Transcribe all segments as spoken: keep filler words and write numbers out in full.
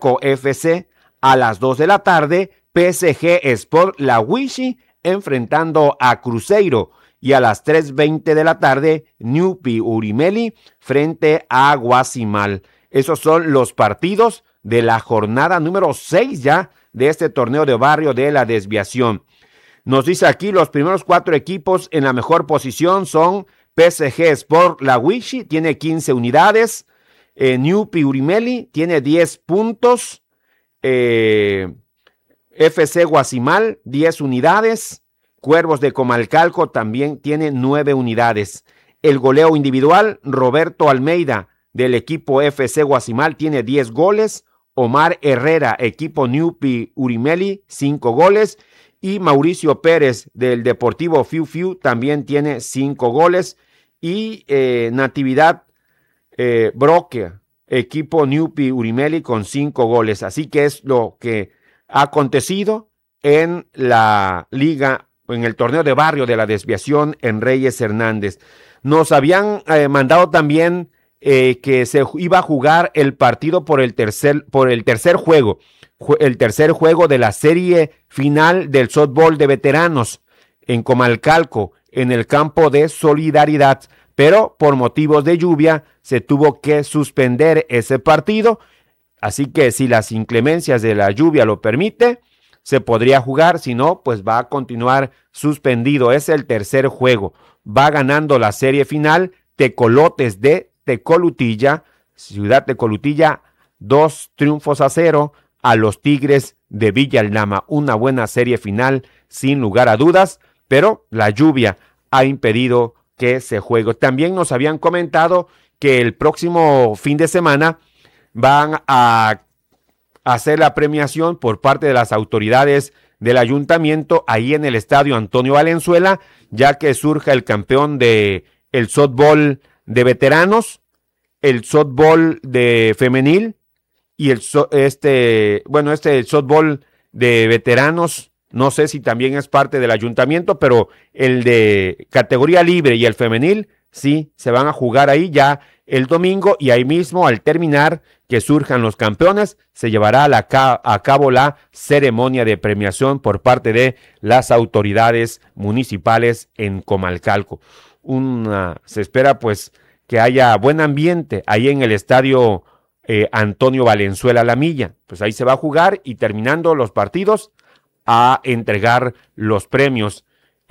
Comalcalco F C. A las dos de la tarde, P S G Sport La Huichi enfrentando a Cruzeiro. Y a las tres veinte de la tarde, Ñupi Urimeli frente a Guasimal. Esos son los partidos de la jornada número seis ya de este torneo de barrio de la desviación. Nos dice aquí los primeros cuatro equipos en la mejor posición son P S G Sport La Huichi, tiene quince unidades. Eh, Ñupi Urimeli tiene diez puntos. Eh, F C Guasimal, diez unidades. Cuervos de Comalcalco también tiene nueve unidades. El goleo individual, Roberto Almeida del equipo F C Guasimal tiene diez goles. Omar Herrera, equipo Ñupi Urimeli, cinco goles. Y Mauricio Pérez del Deportivo Fiu Fiu también tiene cinco goles. Y eh, Natividad eh, Broque, equipo Ñupi Urimeli con cinco goles. Así que es lo que ha acontecido en la liga, en el torneo de barrio de la desviación en Reyes Hernández. Nos habían eh, mandado también eh, que se iba a jugar el partido por el tercer, por el tercer juego, el tercer juego de la serie final del softball de veteranos en Comalcalco, en el campo de Solidaridad, pero por motivos de lluvia se tuvo que suspender ese partido, así que si las inclemencias de la lluvia lo permite, se podría jugar, si no, pues va a continuar suspendido. Es el tercer juego. Va ganando la serie final Tecolotes de Tecolutilla, Ciudad Tecolutilla, dos triunfos a cero a los Tigres de Villa Aldama. Una buena serie final, sin lugar a dudas, pero la lluvia ha impedido que se juegue. También nos habían comentado que el próximo fin de semana van a hacer la premiación por parte de las autoridades del ayuntamiento ahí en el estadio Antonio Valenzuela, ya que surja el campeón de el softball de veteranos, el softball de femenil y el so, este, bueno, este el softball de veteranos, no sé si también es parte del ayuntamiento, pero el de categoría libre y el femenil sí se van a jugar ahí ya el domingo, y ahí mismo al terminar que surjan los campeones se llevará a, la, a cabo la ceremonia de premiación por parte de las autoridades municipales en Comalcalco. Una, se espera pues que haya buen ambiente ahí en el estadio eh, Antonio Valenzuela La Milla. Pues ahí se va a jugar y terminando los partidos a entregar los premios.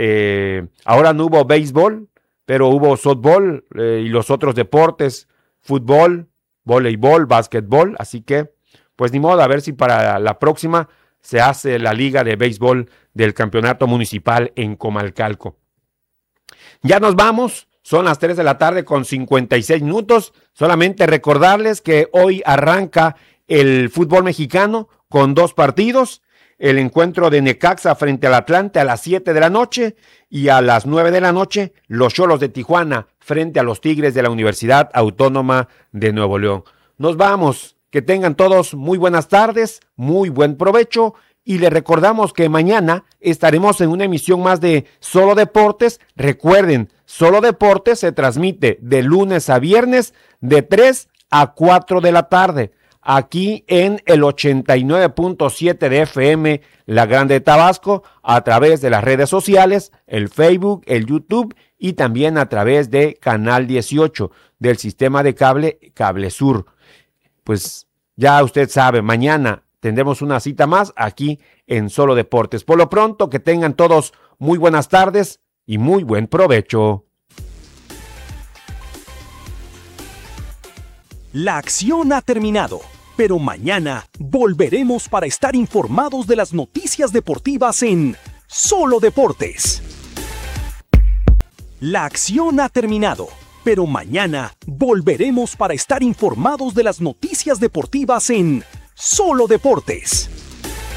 Eh, ahora no hubo béisbol, pero hubo softball eh, y los otros deportes, fútbol, voleibol, básquetbol, así que pues ni modo, a ver si para la próxima se hace la liga de béisbol del campeonato municipal en Comalcalco. Ya nos vamos, son las tres de la tarde con cincuenta y seis minutos, solamente recordarles que hoy arranca el fútbol mexicano con dos partidos. El encuentro de Necaxa frente al Atlante a las siete de la noche y a las nueve de la noche los Xolos de Tijuana frente a los Tigres de la Universidad Autónoma de Nuevo León. Nos vamos, que tengan todos muy buenas tardes, muy buen provecho y les recordamos que mañana estaremos en una emisión más de Solo Deportes. Recuerden, Solo Deportes se transmite de lunes a viernes de tres a cuatro de la tarde. Aquí en el ochenta y nueve punto siete de F M, La Grande de Tabasco, a través de las redes sociales, el Facebook, el YouTube y también a través de Canal dieciocho del sistema de cable Cable Sur. Pues ya usted sabe, mañana tendremos una cita más aquí en Solo Deportes. Por lo pronto, que tengan todos muy buenas tardes y muy buen provecho. La acción ha terminado, pero mañana volveremos para estar informados de las noticias deportivas en Solo Deportes. La acción ha terminado, pero mañana volveremos para estar informados de las noticias deportivas en Solo Deportes.